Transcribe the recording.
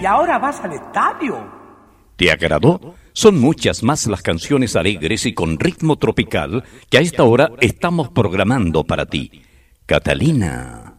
y ahora vas al estadio. ¿Te agradó? Son muchas más las canciones alegres y con ritmo tropical que a esta hora estamos programando para ti. Catalina.